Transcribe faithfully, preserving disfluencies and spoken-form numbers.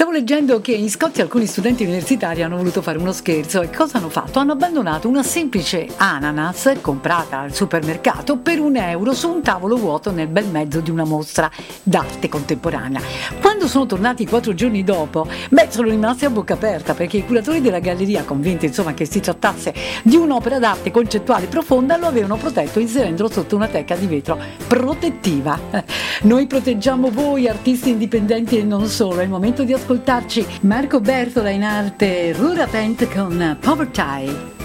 Stavo leggendo che in Scozia alcuni studenti universitari hanno voluto fare uno scherzo e cosa hanno fatto? Hanno abbandonato una semplice ananas comprata al supermercato per un euro su un tavolo vuoto nel bel mezzo di una mostra d'arte contemporanea. Quando sono tornati quattro giorni dopo, beh, sono rimasti a bocca aperta perché i curatori della galleria, convinti insomma che si trattasse di un'opera d'arte concettuale profonda, lo avevano protetto inserendolo sotto una teca di vetro protettiva. Noi proteggiamo voi, artisti indipendenti e non solo. È il momento di ascoltarci Marco Bertola in arte Rura Tent con Poverty.